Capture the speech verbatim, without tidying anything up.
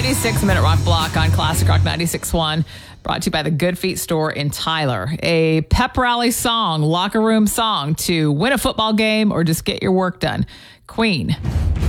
ninety-six minute rock block on Classic Rock ninety-six point one. Brought to you by the Good Feet store in Tyler. A pep rally song, locker room song to win a football game or just get your work done. Queen.